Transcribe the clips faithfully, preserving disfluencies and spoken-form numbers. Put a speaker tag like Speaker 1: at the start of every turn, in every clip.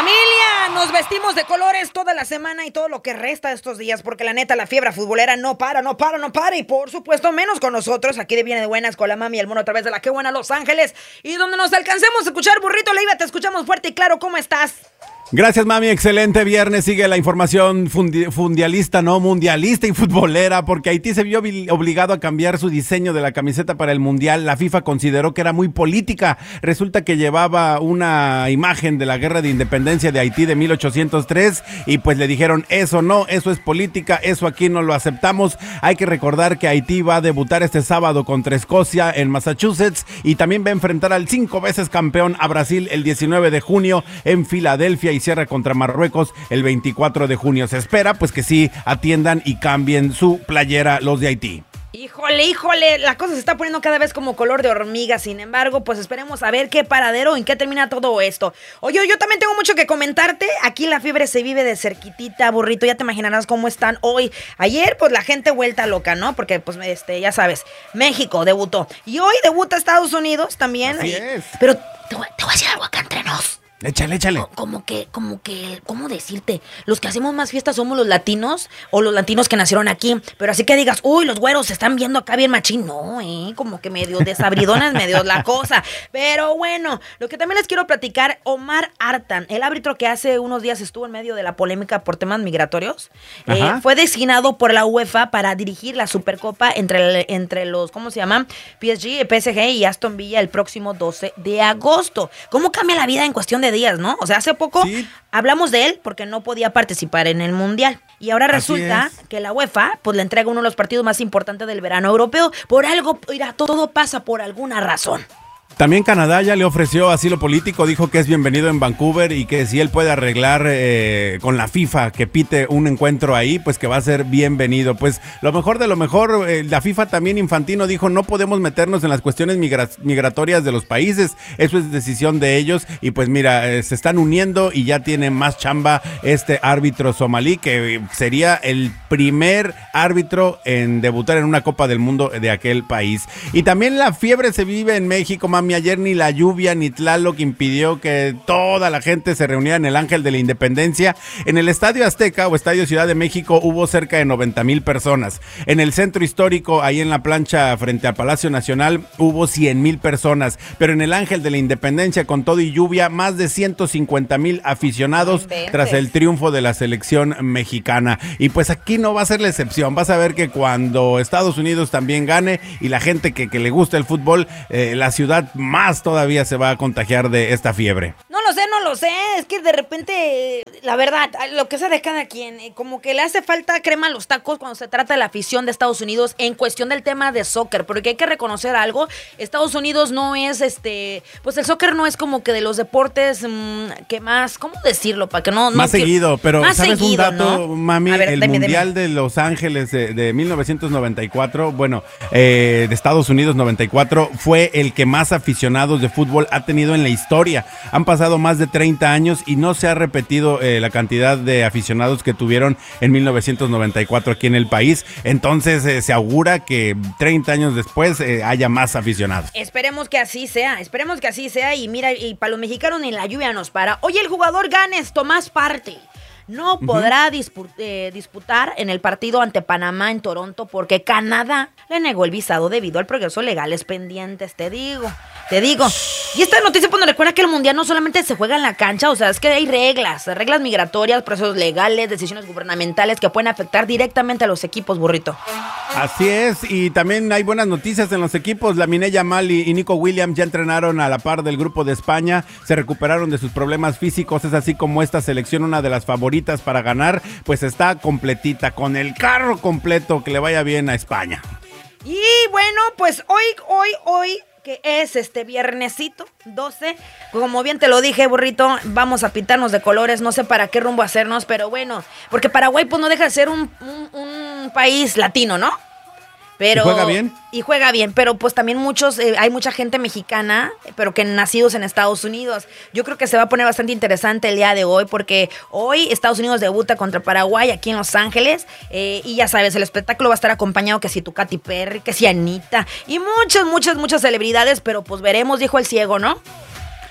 Speaker 1: Familia, nos vestimos de colores toda la semana y todo lo que resta de estos días, porque la neta la fiebre futbolera no para, no para, no para, y por supuesto menos con nosotros, aquí de Viene de Buenas con la mami y el mono a través de la Qué Buena Los Ángeles, y donde nos alcancemos a escuchar. Burrito Leiva, te escuchamos fuerte y claro, ¿cómo estás?
Speaker 2: Gracias, mami, excelente viernes. Sigue la información fundi- fundialista, no mundialista y futbolera, porque Haití se vio obligado a cambiar su diseño de la camiseta para el mundial. La FIFA consideró que era muy política. Resulta que llevaba una imagen de la guerra de independencia de Haití de mil ochocientos tres y pues le dijeron, eso no, eso es política, eso aquí no lo aceptamos. Hay que recordar que Haití va a debutar este sábado contra Escocia en Massachusetts y también va a enfrentar al cinco veces campeón a Brasil el diecinueve de junio en Filadelfia y cierra contra Marruecos el veinticuatro de junio. Se espera pues que sí atiendan y cambien su playera los de Haití.
Speaker 1: Híjole, híjole, la cosa se está poniendo cada vez como color de hormiga. Sin embargo, pues esperemos a ver qué paradero, en qué termina todo esto. Oye, yo también tengo mucho que comentarte. Aquí la fiebre se vive de cerquitita, burrito. Ya te imaginarás cómo están hoy. Ayer, pues la gente vuelta loca, ¿no? Porque, pues, este, ya sabes, México debutó. Y hoy debuta Estados Unidos también.
Speaker 2: Así
Speaker 1: y,
Speaker 2: es.
Speaker 1: Pero te voy, te voy a decir algo acá entre nos.
Speaker 2: Échale, échale.
Speaker 1: Como que, como que, ¿cómo decirte? Los que hacemos más fiestas somos los latinos o los latinos que nacieron aquí. Pero así que digas, uy, los güeros se están viendo acá bien machín. No, eh, como que medio desabridonas, medio la cosa. Pero bueno, lo que también les quiero platicar, Omar Artan, el árbitro que hace unos días estuvo en medio de la polémica por temas migratorios, eh, fue designado por la UEFA para dirigir la Supercopa entre, el, entre los, ¿cómo se llama? P S G, P S G y Aston Villa el próximo doce de agosto. ¿Cómo cambia la vida en cuestión de días, no? O sea, hace poco sí. hablamos de él porque no podía participar en el Mundial. Y ahora resulta que la UEFA pues le entrega uno de los partidos más importantes del verano europeo. Por algo, mira, todo pasa por alguna razón.
Speaker 2: También Canadá ya le ofreció asilo político, dijo que es bienvenido en Vancouver y que si él puede arreglar eh, con la FIFA que pite un encuentro ahí, pues que va a ser bienvenido. Pues lo mejor de lo mejor, eh, la FIFA también, Infantino dijo, no podemos meternos en las cuestiones migra- migratorias de los países, eso es decisión de ellos y pues mira, eh, se están uniendo y ya tiene más chamba este árbitro somalí, que sería el primer árbitro en debutar en una Copa del Mundo de aquel país. Y también la fiebre se vive en México, mami. Ayer ni la lluvia ni Tlaloc impidió que toda la gente se reuniera en el Ángel de la Independencia. En el Estadio Azteca o Estadio Ciudad de México hubo cerca de noventa mil personas. En el Centro Histórico, ahí en la plancha frente al Palacio Nacional, hubo cien mil personas. Pero en el Ángel de la Independencia, con todo y lluvia, más de ciento cincuenta mil aficionados tras el triunfo de la selección mexicana. Y pues aquí no va a ser la excepción. Vas a ver que cuando Estados Unidos también gane y la gente que, que le gusta el fútbol, eh, la ciudad más todavía se va a contagiar de esta fiebre.
Speaker 1: No lo sé, no lo sé, es que de repente, la verdad, lo que sea de cada quien, como que le hace falta crema a los tacos cuando se trata de la afición de Estados Unidos en cuestión del tema de soccer, porque hay que reconocer algo, Estados Unidos no es, este, pues el soccer no es como que de los deportes mmm, que más, ¿cómo decirlo? Para que no, no
Speaker 2: Más que, seguido, pero ¿sabes seguido, un dato, ¿no? Mami? Ver, el deme, Mundial deme. de Los Ángeles de, de mil novecientos noventa y cuatro, bueno, eh, de Estados Unidos noventa y cuatro, fue el que más aficionados de fútbol ha tenido en la historia. Han pasado más de treinta años y no se ha repetido eh, la cantidad de aficionados que tuvieron en mil novecientos noventa y cuatro aquí en el país. Entonces eh, se augura que treinta años después eh, haya más aficionados.
Speaker 1: Esperemos que así sea, esperemos que así sea y mira, y para los mexicanos ni la lluvia nos para. Oye, el jugador Ganes Tomás Partey no podrá uh-huh. dispu- eh, disputar en el partido ante Panamá en Toronto porque Canadá le negó el visado debido al progreso legales pendientes, te digo, te digo. Y esta noticia pues nos recuerda que el Mundial no solamente se juega en la cancha, o sea, es que hay reglas, reglas migratorias, procesos legales, decisiones gubernamentales que pueden afectar directamente a los equipos, burrito.
Speaker 2: Así es, y también hay buenas noticias en los equipos. Lamine Yamal y, y Nico Williams ya entrenaron a la par del grupo de España, se recuperaron de sus problemas físicos, es así como esta selección, una de las favoritas para ganar, pues está completita, con el carro completo, que le vaya bien a España.
Speaker 1: Y bueno, pues hoy, hoy, hoy, que es este viernesito doce, como bien te lo dije, burrito, vamos a pintarnos de colores, no sé para qué rumbo hacernos, pero bueno, porque Paraguay pues no deja de ser un, un, un país latino, ¿no? Pero,
Speaker 2: ¿Y juega bien?
Speaker 1: Y juega bien, pero pues también muchos, eh, hay mucha gente mexicana, pero que nacidos en Estados Unidos. Yo creo que se va a poner bastante interesante el día de hoy, porque hoy Estados Unidos debuta contra Paraguay aquí en Los Ángeles, eh, y ya sabes, el espectáculo va a estar acompañado que si tu Katy Perry, que si Anita, y muchas, muchas, muchas celebridades, pero pues veremos, dijo el ciego, ¿no?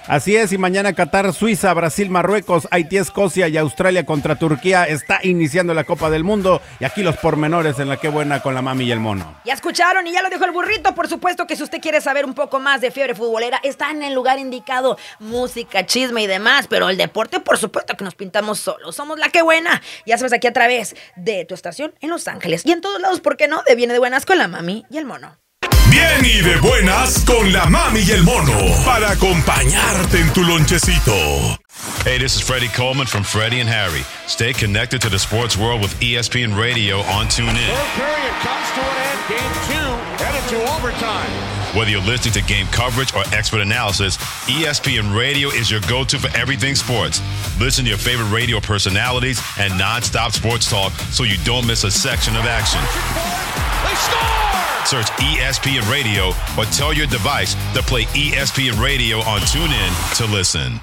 Speaker 2: Así es, y mañana Qatar, Suiza, Brasil, Marruecos, Haití, Escocia y Australia contra Turquía. Está iniciando la Copa del Mundo y aquí los pormenores en la Qué Buena con la Mami y el Mono.
Speaker 1: Ya escucharon y ya lo dijo el burrito. Por supuesto que si usted quiere saber un poco más de fiebre futbolera, está en el lugar indicado. Música, chisme y demás, pero el deporte, por supuesto que nos pintamos solos. Somos la Qué Buena. Ya sabes, aquí a través de tu estación en Los Ángeles y en todos lados, ¿por qué no? De Viene de Buenas con la Mami y el Mono.
Speaker 3: Bien y de buenas con la Mami y el Mono para acompañarte en tu lonchecito.
Speaker 4: Hey, this is Freddie Coleman from Freddie and Harry. Stay connected to the sports world with E S P N Radio on TuneIn.
Speaker 5: Third period comes to an end. Game two headed to overtime.
Speaker 4: Whether you're listening to game coverage or expert analysis, E S P N Radio is your go-to for everything sports. Listen to your favorite radio personalities and non-stop sports talk so you don't miss a section of action.
Speaker 5: They score!
Speaker 4: Search E S P N Radio or tell your device to play E S P N Radio on TuneIn to listen.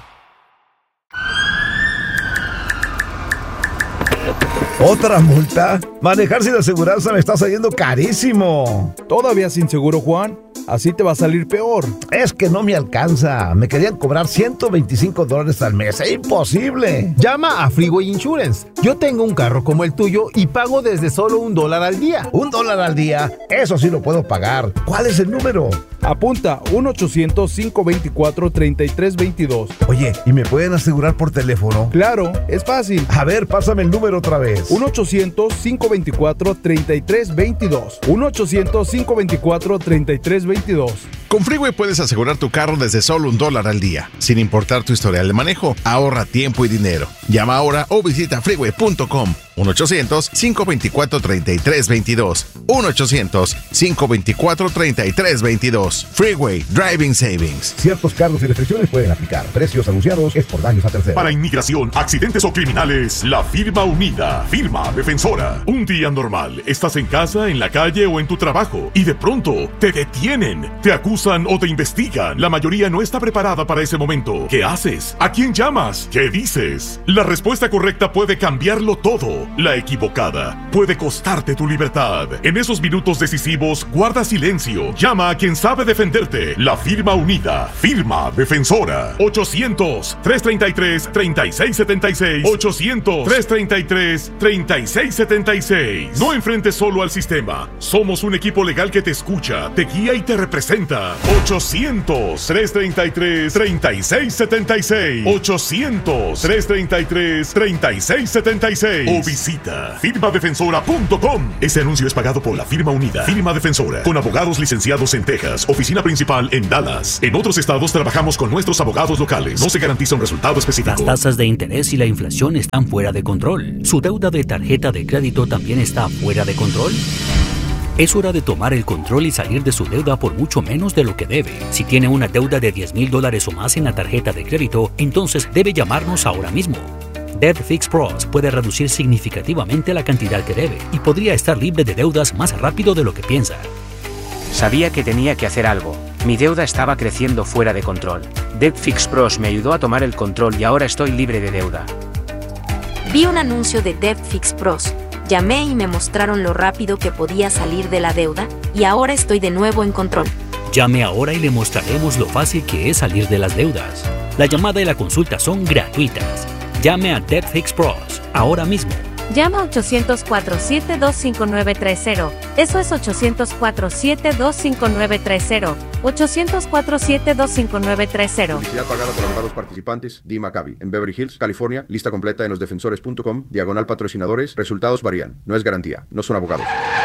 Speaker 6: ¿Otra multa? Manejar sin aseguranza me está saliendo carísimo.
Speaker 7: ¿Todavía sin seguro, Juan? Así te va a salir peor.
Speaker 6: Es que no me alcanza. Me querían cobrar ciento veinticinco dólares al mes. ¡Es imposible!
Speaker 8: Llama a Freeway Insurance. Yo tengo un carro como el tuyo y pago desde solo un dólar al día.
Speaker 6: ¿Un dólar al día? Eso sí lo puedo pagar. ¿Cuál es el número?
Speaker 7: Apunta uno ochocientos, cinco veinticuatro, treinta y tres veintidós.
Speaker 6: Oye, ¿y me pueden asegurar por teléfono?
Speaker 7: Claro, es fácil.
Speaker 6: A ver, pásame el número otra vez.
Speaker 7: uno ochocientos, cinco veinticuatro, treinta y tres veintidós. uno ochocientos, cinco veinticuatro, treinta y tres veintidós.
Speaker 9: Con Freeway puedes asegurar tu carro desde solo un dólar al día, sin importar tu historial de manejo. Ahorra tiempo y dinero. Llama ahora o visita freeway punto com. uno ochocientos, cinco veinticuatro, treinta y tres veintidós. uno ochocientos, cinco veinticuatro, treinta y tres veintidós. Freeway Driving Savings.
Speaker 6: Ciertos cargos y restricciones pueden aplicar. Precios anunciados es por daños a terceros.
Speaker 3: Para inmigración, accidentes o criminales, la firma unida, firma defensora. Un día normal, estás en casa, en la calle o en tu trabajo y de pronto te detienen, te acusan o te investigan. La mayoría no está preparada para ese momento. ¿Qué haces? ¿A quién llamas? ¿Qué dices? La respuesta correcta puede cambiarlo todo. La equivocada puede costarte tu libertad. En esos minutos decisivos, guarda silencio. Llama a quien sabe defenderte. La firma unida, firma defensora. ochocientos, trescientos treinta y tres, treinta y seis setenta y seis. ochocientos, trescientos treinta y tres, treinta y seis setenta y seis. No enfrentes solo al sistema. Somos un equipo legal que te escucha, te guía y te representa. ochocientos, trescientos treinta y tres, treinta y seis setenta y seis. ochocientos, trescientos treinta y tres, treinta y seis setenta y seis. O visita firma defensora punto com. Este anuncio es pagado por la firma unida. Firma Defensora, con abogados licenciados en Texas. Oficina principal en Dallas. En otros estados trabajamos con nuestros abogados locales. No se garantiza un resultado específico.
Speaker 10: Las tasas de interés y la inflación están fuera de control. ¿Su deuda de tarjeta de crédito también está fuera de control? Es hora de tomar el control y salir de su deuda por mucho menos de lo que debe. Si tiene una deuda de diez mil dólares o más en la tarjeta de crédito, entonces debe llamarnos ahora mismo. Debt Fix Pros puede reducir significativamente la cantidad que debe y podría estar libre de deudas más rápido de lo que piensa.
Speaker 11: Sabía que tenía que hacer algo. Mi deuda estaba creciendo fuera de control. Debt Fix Pros me ayudó a tomar el control y ahora estoy libre de deuda.
Speaker 12: Vi un anuncio de Debt Fix Pros. Llamé y me mostraron lo rápido que podía salir de la deuda y ahora estoy de nuevo en control.
Speaker 10: Llame ahora y le mostraremos lo fácil que es salir de las deudas. La llamada y la consulta son gratuitas. Llame a Debt Fix Pros ahora mismo.
Speaker 13: Llama a ochocientos, cuatro siete dos, cinco nueve tres cero. Eso es ochocientos, cuatro siete dos, cinco nueve tres cero. ochocientos, cuatro siete dos, cinco nueve tres cero.
Speaker 14: Publicidad pagada por abogados participantes. D. Maccabi. En Beverly Hills, California. Lista completa en los defensores punto com. Diagonal patrocinadores. Resultados varían. No es garantía. No son abogados.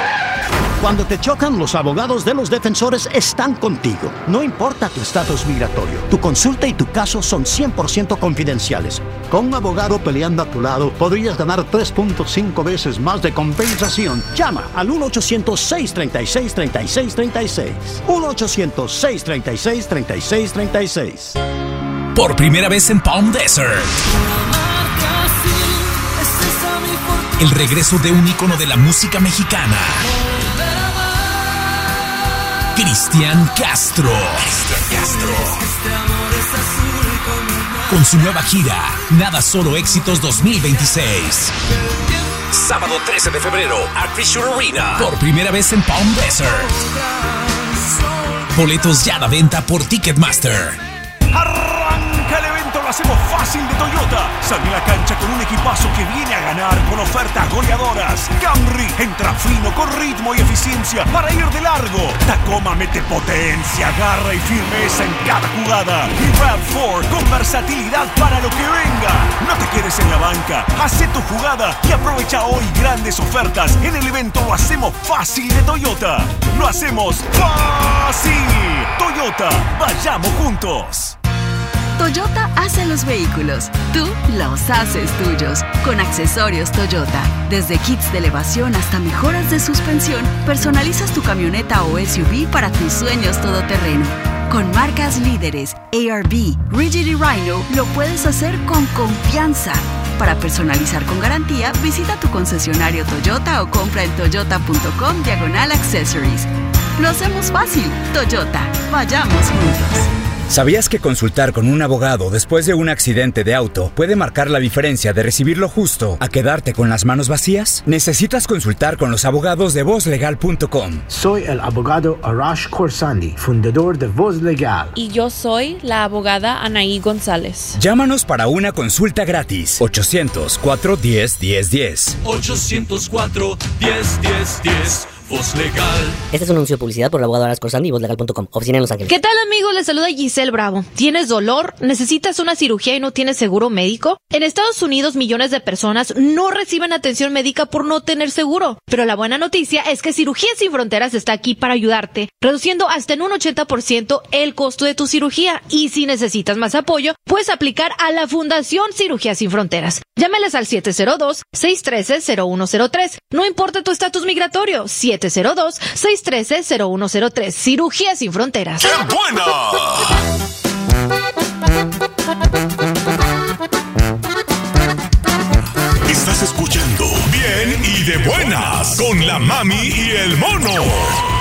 Speaker 15: Cuando te chocan, los abogados de los defensores están contigo. No importa tu estatus migratorio, tu consulta y tu caso son cien por ciento confidenciales. Con un abogado peleando a tu lado, podrías ganar tres punto cinco veces más de compensación. Llama al uno ochocientos, seis treinta y seis, treinta y seis treinta y seis. uno ochocientos, seis treinta y seis, treinta y seis treinta y seis.
Speaker 3: Por primera vez en Palm Desert, el regreso de un ícono de la música mexicana, Cristian Castro. Cristian Castro. Con su nueva gira, Nada Solo Éxitos dos mil veintiséis. Sábado trece de febrero, a Christian Arena. Por primera vez en Palm Desert. Boletos ya a la venta por Ticketmaster.
Speaker 16: lo hacemos fácil de Toyota. Sal de la cancha con un equipazo que viene a ganar con ofertas goleadoras. Camry entra fino con ritmo y eficiencia para ir de largo. Tacoma mete potencia, garra y firmeza en cada jugada. Y RAV cuatro con versatilidad para lo que venga. No te quedes en la banca, haz tu jugada y aprovecha hoy grandes ofertas en el evento Lo hacemos fácil de Toyota. Lo hacemos fácil. Toyota, vayamos juntos.
Speaker 17: Toyota hace los vehículos, tú los haces tuyos. Con accesorios Toyota, desde kits de elevación hasta mejoras de suspensión, personalizas tu camioneta o S U V para tus sueños todoterreno. Con marcas líderes, A R B, Rigid y Rhino, lo puedes hacer con confianza. Para personalizar con garantía, visita tu concesionario Toyota o compra en toyota.com diagonal accessories. Lo hacemos fácil. Toyota, vayamos juntos.
Speaker 18: ¿Sabías que consultar con un abogado después de un accidente de auto puede marcar la diferencia de recibir lo justo a quedarte con las manos vacías? Necesitas consultar con los abogados de voz legal punto com.
Speaker 19: Soy el abogado Arash Khorsandi, fundador de Voz Legal.
Speaker 20: Y yo soy la abogada Anaí González.
Speaker 18: Llámanos para una consulta gratis. ochocientos, cuatro diez, diez diez.
Speaker 21: ochocientos cuatro, diez, diez, diez. Voz Legal.
Speaker 22: Este es un anuncio de publicidad por el abogado Arash Khorsandi y voz legal punto com. Oficina en Los Ángeles.
Speaker 23: ¿Qué tal, amigos? Les saluda Giselle Bravo. ¿Tienes dolor? ¿Necesitas una cirugía y no tienes seguro médico? En Estados Unidos, millones de personas no reciben atención médica por no tener seguro. Pero la buena noticia es que Cirugías Sin Fronteras está aquí para ayudarte, reduciendo hasta en un ochenta por ciento el costo de tu cirugía. Y si necesitas más apoyo, puedes aplicar a la Fundación Cirugías Sin Fronteras. Llámales al siete cero dos, seis uno tres, cero uno cero tres. No importa tu estatus migratorio. siete cero dos, seis uno tres, cero uno cero tres. Cirugías Sin Fronteras.
Speaker 3: ¡Qué buena! Estás escuchando Bien y de Buenas con la Mami y el Mono.